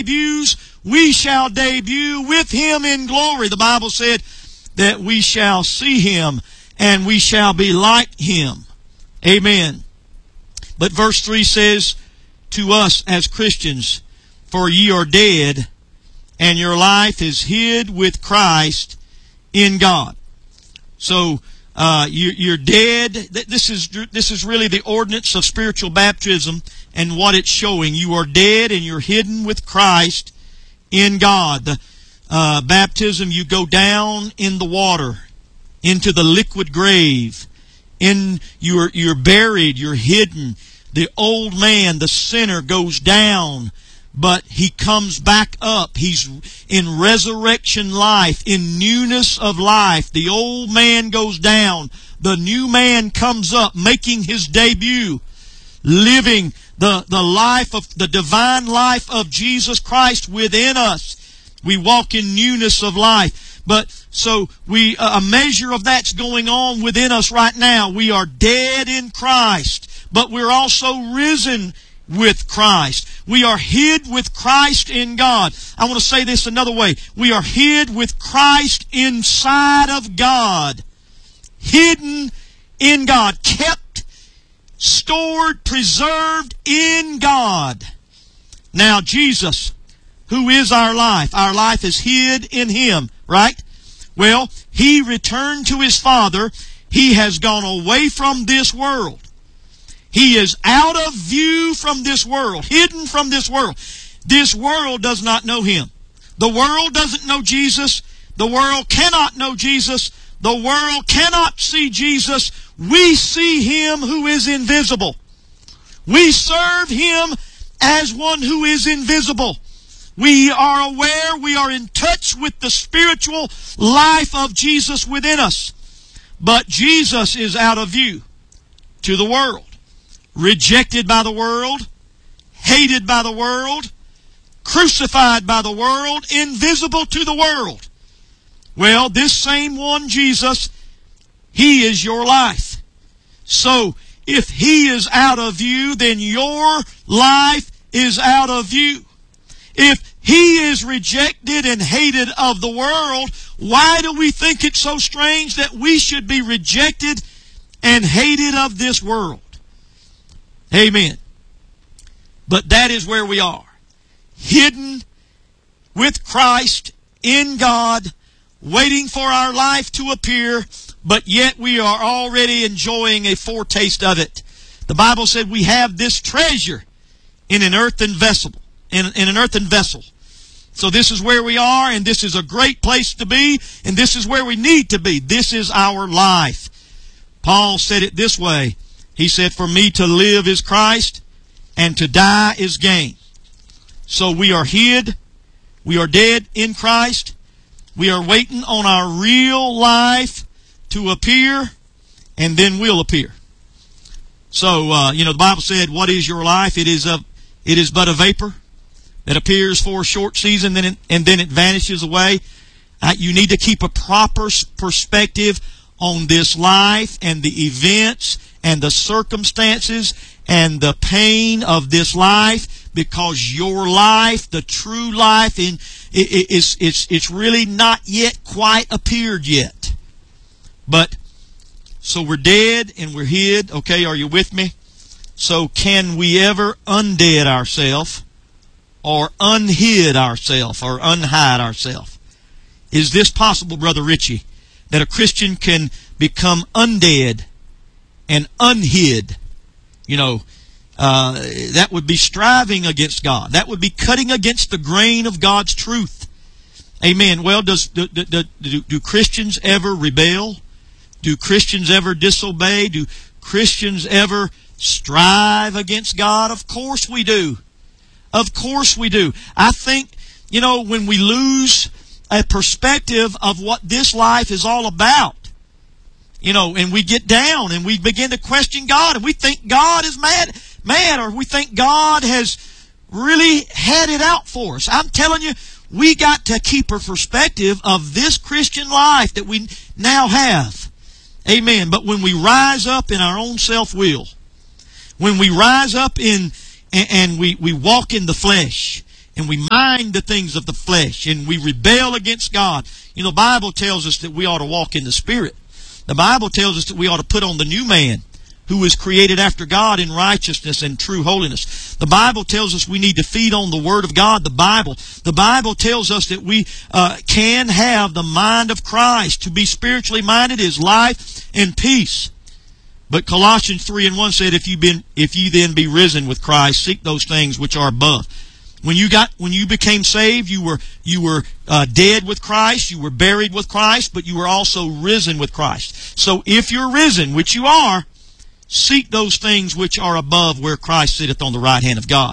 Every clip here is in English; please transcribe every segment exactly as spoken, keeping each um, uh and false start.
debuts, we shall debut with Him in glory. The Bible said that we shall see Him and we shall be like Him. Amen. But verse three says to us as Christians, for ye are dead, and your life is hid with Christ in God. So uh, you, you're dead. This is this is really the ordinance of spiritual baptism and what it's showing. You are dead and you're hidden with Christ in God. The uh, baptism, you go down in the water into the liquid grave. In you're you're buried. You're hidden. The old man, the sinner, goes down, but he comes back up. He's in resurrection life, in newness of life. The old man goes down. The new man comes up, making his debut, living the, the life of the divine life of Jesus Christ within us. We walk in newness of life. But so we a measure of that's going on within us right now. We are dead in Christ, but we're also risen with Christ. We are hid with Christ in God. I want to say this another way. We are hid with Christ inside of God. Hidden in God. Kept, stored, preserved in God. Now Jesus, who is our life? Our life is hid in Him, right? Well, He returned to His Father. He has gone away from this world. He is out of view from this world, hidden from this world. This world does not know Him. The world doesn't know Jesus. The world cannot know Jesus. The world cannot see Jesus. We see Him who is invisible. We serve Him as one who is invisible. We are aware, we are in touch with the spiritual life of Jesus within us. But Jesus is out of view to the world. Rejected by the world, hated by the world, crucified by the world, invisible to the world. Well, this same one Jesus, He is your life. So, if He is out of view, then your life is out of view. If He is rejected and hated of the world, why do we think it's so strange that we should be rejected and hated of this world? Amen. But that is where we are. Hidden with Christ in God, waiting for our life to appear, but yet we are already enjoying a foretaste of it. The Bible said we have this treasure in an earthen vessel. In, in an earthen vessel. So this is where we are, and this is a great place to be, and this is where we need to be. This is our life. Paul said it this way. He said, for me to live is Christ, and to die is gain. So we are hid. We are dead in Christ. We are waiting on our real life to appear, and then we'll appear. So, uh, you know, the Bible said, what is your life? It is, a, it is but a vapor that appears for a short season, then it, and then it vanishes away. Uh, you need to keep a proper perspective on this life and the events and the circumstances and the pain of this life, because your life, the true life, in it, it, it's it's it's really not yet quite appeared yet. But so we're dead and we're hid. Okay, are you with me? So can we ever undead ourselves or unhid ourselves or unhide ourselves? Is this possible, Brother Richie, that a Christian can become undead and unhid? You know, uh, that would be striving against God. That would be cutting against the grain of God's truth. Amen. Well, does do, do, do, do Christians ever rebel? Do Christians ever disobey? Do Christians ever strive against God? Of course we do. Of course we do. I think, you know, when we lose a perspective of what this life is all about, you know, and we get down and we begin to question God, and we think God is mad, mad, or we think God has really had it out for us. I'm telling you, we got to keep a perspective of this Christian life that we now have. Amen. But when we rise up in our own self-will, when we rise up in and, and we, we walk in the flesh, and we mind the things of the flesh, and we rebel against God. You know, the Bible tells us that we ought to walk in the Spirit. The Bible tells us that we ought to put on the new man, who is created after God in righteousness and true holiness. The Bible tells us we need to feed on the Word of God, the Bible. The Bible tells us that we uh, can have the mind of Christ. To be spiritually minded is life and peace. But Colossians three and one said, if you been, if you then be risen with Christ, seek those things which are above. When you got, when you became saved, you were, you were uh, dead with Christ, you were buried with Christ, but you were also risen with Christ. So if you're risen, which you are, seek those things which are above, where Christ sitteth on the right hand of God.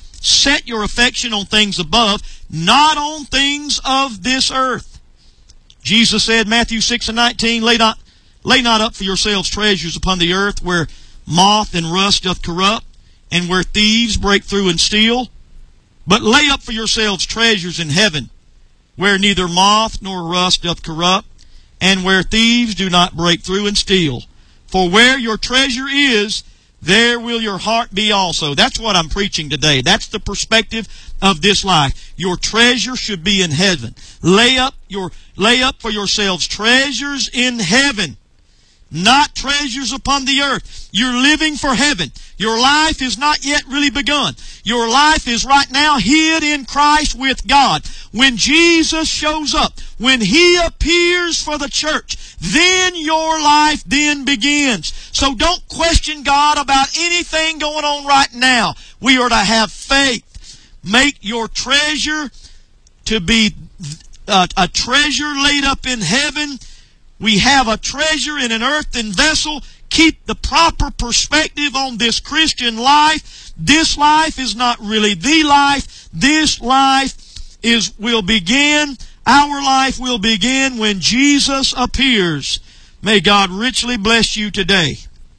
Set your affection on things above, not on things of this earth. Jesus said, Matthew six and nineteen, lay not, lay not up for yourselves treasures upon the earth, where moth and rust doth corrupt, and where thieves break through and steal. But lay up for yourselves treasures in heaven, where neither moth nor rust doth corrupt, and where thieves do not break through and steal. For where your treasure is, there will your heart be also. That's what I'm preaching today. That's the perspective of this life. Your treasure should be in heaven. Lay up your, lay up for yourselves treasures in heaven, not treasures upon the earth. You're living for heaven. Your life is not yet really begun. Your life is right now hid in Christ with God. When Jesus shows up, when He appears for the church, then your life then begins. So don't question God about anything going on right now. We are to have faith. Make your treasure to be uh, a treasure laid up in heaven. We have a treasure in an earthen vessel. Keep the proper perspective on this Christian life. This life is not really the life. This life is will begin. Our life will begin when Jesus appears. May God richly bless you today.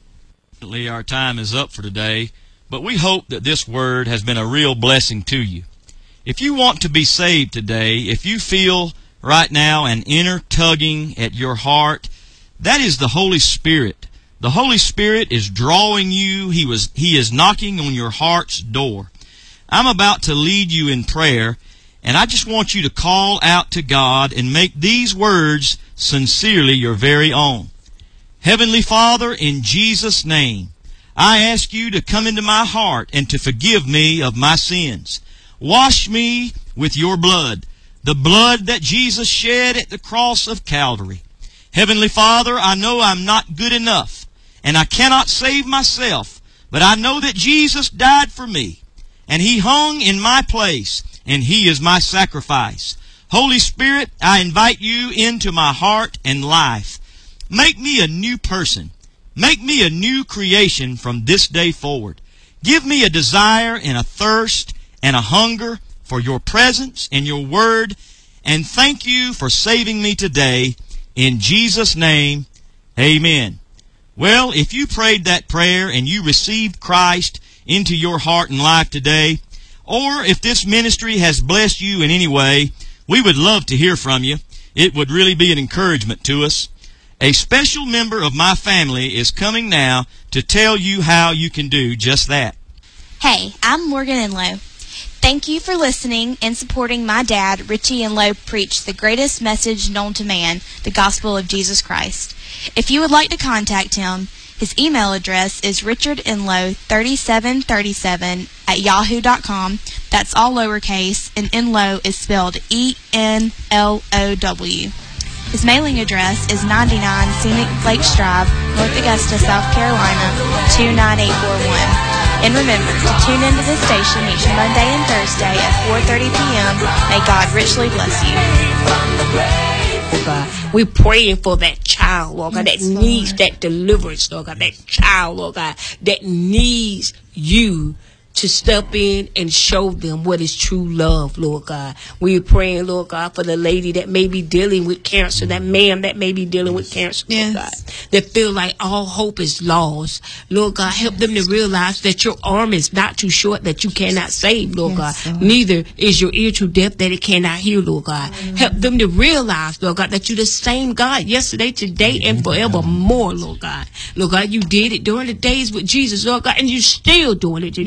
Our time is up for today, but we hope that this word has been a real blessing to you. If you want to be saved today, if you feel right now an inner tugging at your heart, that is the Holy Spirit. The Holy Spirit is drawing you. He was, He is knocking on your heart's door. I'm about to lead you in prayer, and I just want you to call out to God and make these words sincerely your very own. Heavenly Father, in Jesus' name, I ask you to come into my heart and to forgive me of my sins. Wash me with your blood, the blood that Jesus shed at the cross of Calvary. Heavenly Father, I know I'm not good enough, and I cannot save myself, but I know that Jesus died for me, and He hung in my place, and He is my sacrifice. Holy Spirit, I invite you into my heart and life. Make me a new person. Make me a new creation from this day forward. Give me a desire and a thirst and a hunger for your presence and your word, and thank you for saving me today. In Jesus' name, amen. Well, if you prayed that prayer and you received Christ into your heart and life today, or if this ministry has blessed you in any way, we would love to hear from you. It would really be an encouragement to us. A special member of my family is coming now to tell you how you can do just that. Hey, I'm Morgan Enlow. Thank you for listening and supporting my dad, Richie Enlow, preach the greatest message known to man, the gospel of Jesus Christ. If you would like to contact him, his email address is richardenlow thirty-seven thirty-seven at yahoo dot com. That's all lowercase, and Enlow is spelled E N L O W. His mailing address is ninety-nine Scenic Lakes Drive, North Augusta, South Carolina, two nine eight four one. And remember to tune into this station each Monday and Thursday at four thirty p.m. May God richly bless you. God, we're praying for that child, Lord God, that needs that deliverance, Lord God, that child, Lord God, that needs you to step in and show them what is true love, Lord God. We're praying, Lord God, for the lady that may be dealing with cancer, that man that may be dealing with cancer, Lord Yes. God, that feel like all hope is lost. Lord God, help them to realize that your arm is not too short that you cannot save, Lord Yes, God. Lord. Neither is your ear too deaf that it cannot hear, Lord God. Help them to realize, Lord God, that you're the same God yesterday, today, and forevermore, Lord God. Lord God, you did it during the days with Jesus, Lord God, and you're still doing it today, Yes. Lord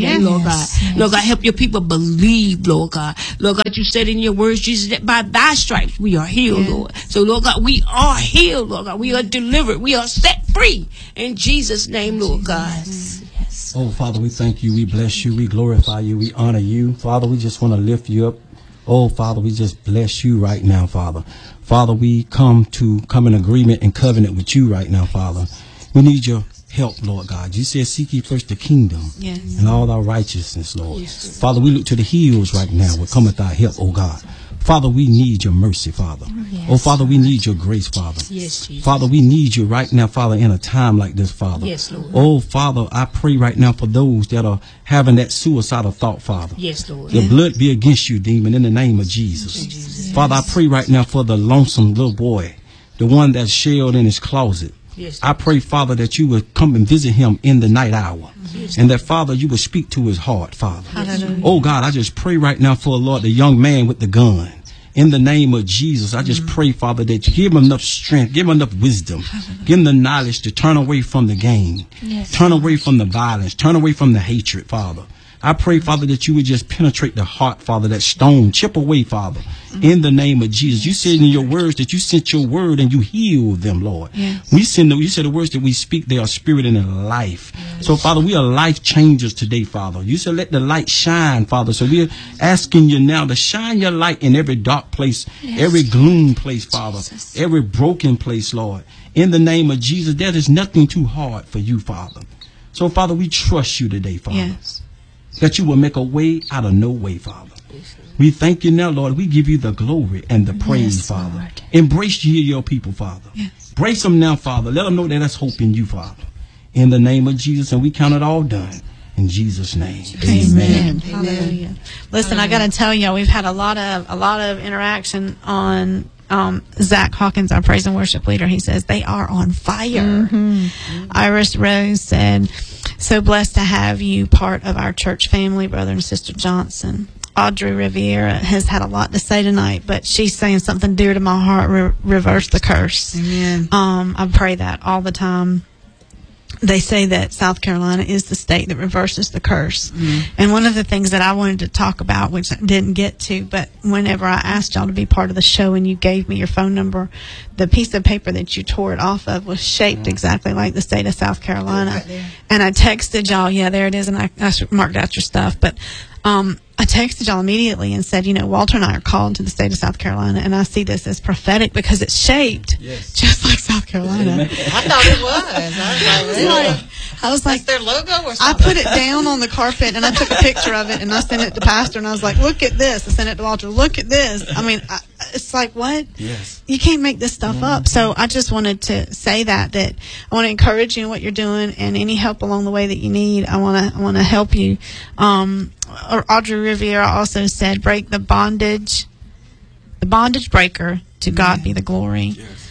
Lord God. Lord God, help your people believe, Lord God. Lord God, you said in your words, Jesus, that by thy stripes we are healed, Lord. So, Lord God, we are healed, Lord God. We are delivered. We are set free. In Jesus' name, Lord God. Yes. Oh, Father, we thank you. We bless you. We glorify you. We honor you. Father, we just want to lift you up. Oh, Father, we just bless you right now, Father. Father, we come to come in agreement and covenant with you right now, Father. We need your help, Lord God. You said, seek ye first the kingdom yes. and all thy righteousness, Lord. Yes. Father, we look to the hills right now. Where cometh thy help, oh God. Father, we need your mercy, Father. Yes. Oh, Father, we need your grace, Father. Yes, Jesus. Father, we need you right now, Father, in a time like this, Father. Yes, Lord. Oh, Father, I pray right now for those that are having that suicidal thought, Father. Yes, Lord. The yes. blood be against you, demon, in the name of Jesus. Jesus. Yes. Father, I pray right now for the lonesome little boy, the one that's shelled in his closet. Yes, I pray, Father, that you would come and visit him in the night hour. Yes, and that, Father, you would speak to his heart, Father. Hallelujah. Oh, God, I just pray right now for, Lord, the young man with the gun. In the name of Jesus, I just mm-hmm. pray, Father, that you give him enough strength, give him enough wisdom, Hallelujah. Give him the knowledge to turn away from the game, yes, turn away from the violence, turn away from the hatred, Father. I pray, Father, that you would just penetrate the heart, Father, that stone, chip away, Father, mm-hmm. in the name of Jesus. You said in your words that you sent your word and you healed them, Lord. Yes. We send the, you said the words that we speak, they are spirit and in life. Yes. So, Father, we are life changers today, Father. You said let the light shine, Father. So we're asking you now to shine your light in every dark place, yes. every gloom place, Father, Jesus. Every broken place, Lord. In the name of Jesus, there is nothing too hard for you, Father. So, Father, we trust you today, Father. Yes. That you will make a way out of no way, Father. We thank you now, Lord. We give you the glory and the praise, yes, Father. Lord. Embrace you, your people, Father. Yes. Embrace them now, Father. Let them know that that's hope in you, Father. In the name of Jesus, and we count it all done. In Jesus' name, amen. Amen. Hallelujah. Listen, Hallelujah. I got to tell you, we've had a lot of a lot of interaction on um, Zach Hawkins, our praise and worship leader. He says they are on fire. Mm-hmm. Iris Rose said, "So blessed to have you part of our church family, brother and sister Johnson." Audrey Riviera has had a lot to say tonight, but she's saying something dear to my heart. Re- reverse the curse. Amen. Um, I pray that all the time. They say that South Carolina is the state that reverses the curse. Mm-hmm. And one of the things that I wanted to talk about, which I didn't get to, but whenever I asked y'all to be part of the show and you gave me your phone number, the piece of paper that you tore it off of was shaped mm-hmm. exactly like the state of South Carolina. Right, and I texted y'all, yeah, there it is, and I, I marked out your stuff. But um, I texted y'all immediately and said, you know, Walter and I are called to the state of South Carolina, and I see this as prophetic because it's shaped yes. just like South Carolina. I thought it was. I was like, really? Like, I was like, is their logo or something? I put it down on the carpet and I took a picture of it and I sent it to Pastor and I was like, look at this. I sent it to Walter. Look at this. I mean, I, it's like, what? Yes. You can't make this stuff mm-hmm. up. So I just wanted to say that, that I want to encourage you in what you're doing, and any help along the way that you need, I want to, I want to help you. Um, Audrey Riviera also said, break the bondage, the bondage breaker, to God mm-hmm. be the glory. Yes.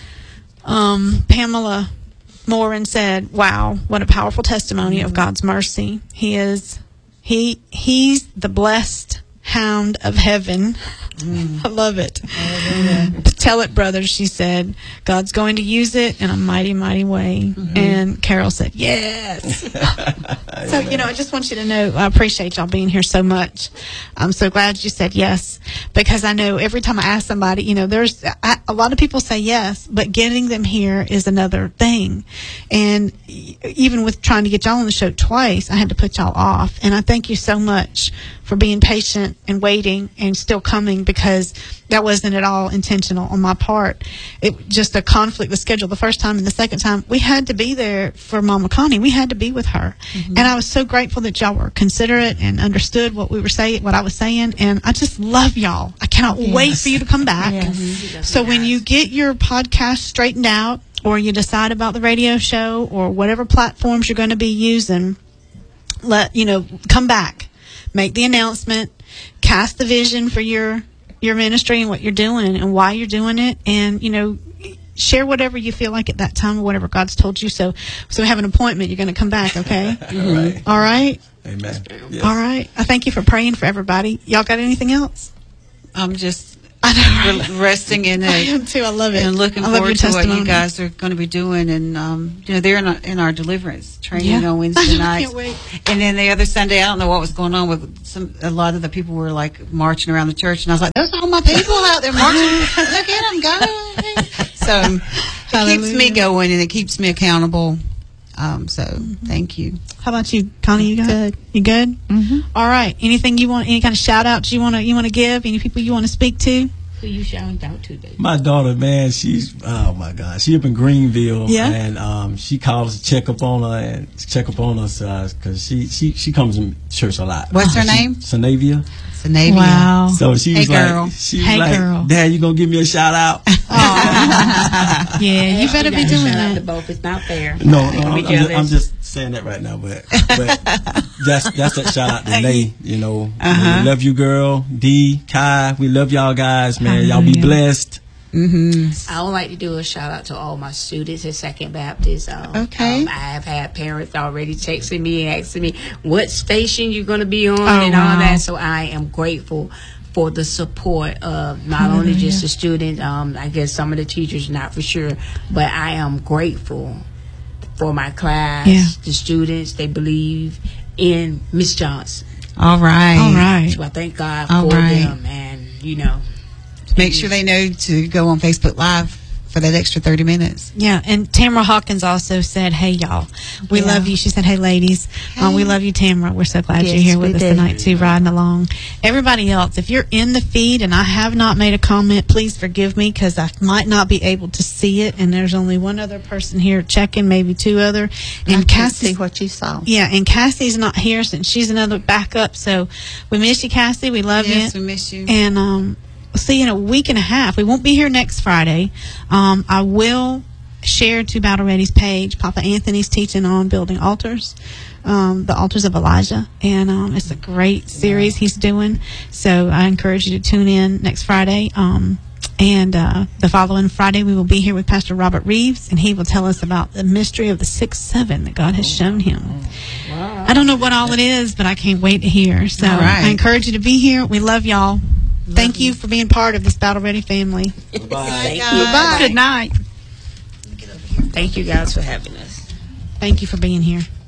Um, Pamela Morin said, wow, what a powerful testimony mm-hmm. of God's mercy. He is, he, he's the blessed hound of heaven. Mm. I love it. Mm. Tell it, brothers, she said. God's going to use it in a mighty, mighty way. Mm-hmm. And Carol said, yes. So, you know, I just want you to know, I appreciate y'all being here so much. I'm so glad you said yes, because I know every time I ask somebody, you know, there's I, a lot of people say yes, but getting them here is another thing. And even with trying to get y'all on the show twice, I had to put y'all off. And I thank you so much for being patient and waiting and still coming, because that wasn't at all intentional on my part. It just a conflict with schedule the first time, and the second time we had to be there for Mama Connie. We had to be with her. Mm-hmm. And I was so grateful that y'all were considerate and understood what we were saying, what I was saying. And I just love y'all. I cannot yes. wait for you to come back. Yes. So when you get your podcast straightened out, or you decide about the radio show or whatever platforms you're going to be using, let you know, come back. Make the announcement, cast the vision for your your ministry and what you're doing and why you're doing it, and, you know, share whatever you feel like at that time or whatever God's told you. So so we have an appointment. You're going to come back, okay? All right. All right? Amen. Yes. All right. I thank you for praying for everybody. Y'all got anything else? I'm just I know. re- resting in I it. am too. I love it. And looking I love forward your to what you testimony. guys are going to be doing. And, um, you know, they're in our, in our deliverance training Yeah. on Wednesday I nights. can't wait. And then the other Sunday, I don't know what was going on with some. A lot of the people were like marching around the church, and I was like, "Those are all my people out there marching. Look at them go!" So it keeps Hallelujah. me going, and it keeps me accountable. Um, so thank you. How about you, Connie? You got Good. You good? Mm-hmm. All right. Anything you want? Any kind of shout outs you want to you want to give? Any people you want to speak to? Who you shouting out to, baby? My daughter, man, she's oh my God, she up in Greenville, Yeah. and um, she calls to check up on her and check up on us because she, she she comes to church a lot. What's her She- name? Sanavia. Sanavia. Wow. So she Hey, was girl. like, she was Hey, like, girl. Dad, you gonna give me a shout out? Yeah, you better be doing Shout out to that. both. It's not fair. No, Don't no, I'm, be I'm, just, jealous. I'm just saying that right now, but but that's that's that shout out to Nay. You know, Uh-huh. we love you, girl. D, Kai, we love y'all guys, man. Y'all be Hallelujah. blessed. Mm-hmm. I would like to do a shout out to all my students at Second Baptist. Um, Okay. um, I have had parents already texting me and asking me what station you're going to be on Oh, and wow. all that. So I am grateful for the support of not only just the students, um, I guess some of the teachers, not for sure, but I am grateful for my class, Yeah. the students. They believe in Miss Johnson. All right. All right. So I thank God All for right. them, and you know. Make sure they know to go on Facebook Live for that extra thirty minutes. Yeah, and Tamara Hawkins also said, "Hey, y'all, we Yeah. love you." She said, "Hey, ladies, uh, we Hey. love you, Tamara. We're so glad Yes, you're here with we us do. tonight too, riding along." Everybody else, if you're in the feed and I have not made a comment, please forgive me because I might not be able to see it, and there's only one other person here checking, maybe two other, I and can't see Cassie. what you saw. Yeah, and Cassie's not here since she's another backup. So we miss you, Cassie. We love Yes, you. we miss you. And um, we'll see you in a week and a half. We won't be here next Friday. Um, I will share to Battle Ready's page. Papa Anthony's teaching on building altars, um, the altars of Elijah, and um, it's a great series he's doing. So I encourage you to tune in next Friday. Um, and uh, the following Friday, we will be here with Pastor Robert Reeves, and he will tell us about the mystery of the six seven that God has shown him. I don't know what all it is, but I can't wait to hear. So All right. I encourage you to be here. We love y'all. Thank you for being part of this Battle Ready family. Thank you. Bye. Good night. Thank you guys for having us. Thank you for being here.